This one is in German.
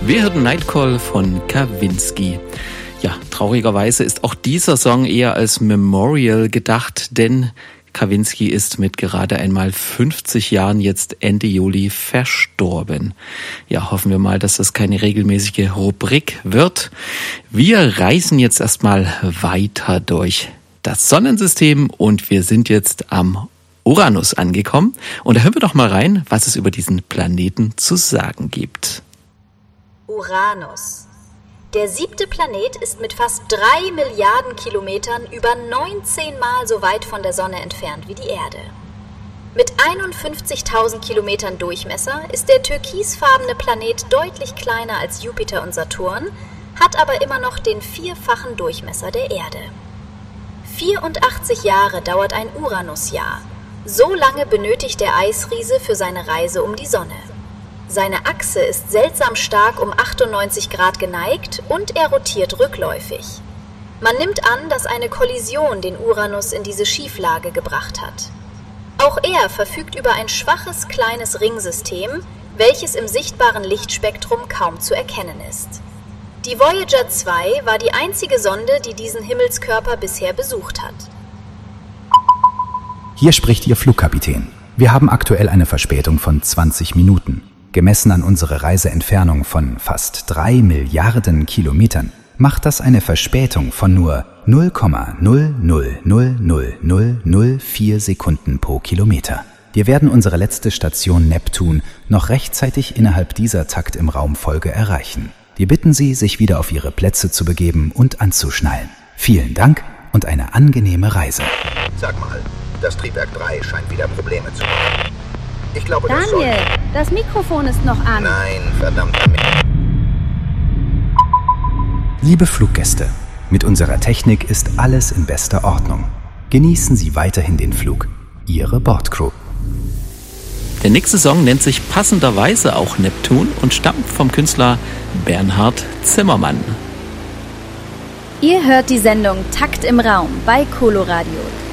Wir hörten Nightcall von Kavinsky. Ja, traurigerweise ist auch dieser Song eher als Memorial gedacht, denn Kavinsky ist mit gerade einmal 50 Jahren jetzt Ende Juli verstorben. Ja, hoffen wir mal, dass das keine regelmäßige Rubrik wird. Wir reisen jetzt erstmal weiter durch das Sonnensystem und wir sind jetzt am Uranus angekommen. Und da hören wir doch mal rein, was es über diesen Planeten zu sagen gibt. Uranus. Der 7. Planet ist mit fast 3 Milliarden Kilometern über 19 Mal so weit von der Sonne entfernt wie die Erde. Mit 51.000 Kilometern Durchmesser ist der türkisfarbene Planet deutlich kleiner als Jupiter und Saturn, hat aber immer noch den 4-fachen Durchmesser der Erde. 84 Jahre dauert ein Uranusjahr. So lange benötigt der Eisriese für seine Reise um die Sonne. Seine Achse ist seltsam stark um 98 Grad geneigt und er rotiert rückläufig. Man nimmt an, dass eine Kollision den Uranus in diese Schieflage gebracht hat. Auch er verfügt über ein schwaches kleines Ringsystem, welches im sichtbaren Lichtspektrum kaum zu erkennen ist. Die Voyager 2 war die einzige Sonde, die diesen Himmelskörper bisher besucht hat. Hier spricht Ihr Flugkapitän. Wir haben aktuell eine Verspätung von 20 Minuten. Gemessen an unsere Reiseentfernung von fast 3 Milliarden Kilometern macht das eine Verspätung von nur 0,0000004 Sekunden pro Kilometer. Wir werden unsere letzte Station Neptun noch rechtzeitig innerhalb dieser Takt im Raumfolge erreichen. Wir bitten Sie, sich wieder auf Ihre Plätze zu begeben und anzuschnallen. Vielen Dank und eine angenehme Reise. Sag mal, das Triebwerk 3 scheint wieder Probleme zu machen. Ich glaube, Daniel, das Mikrofon ist noch an. Nein, verdammt damit. Liebe Fluggäste, mit unserer Technik ist alles in bester Ordnung. Genießen Sie weiterhin den Flug. Ihre Bordcrew. Der nächste Song nennt sich passenderweise auch Neptun und stammt vom Künstler Bernhard Zimmermann. Ihr hört die Sendung Takt im Raum bei Coloradio.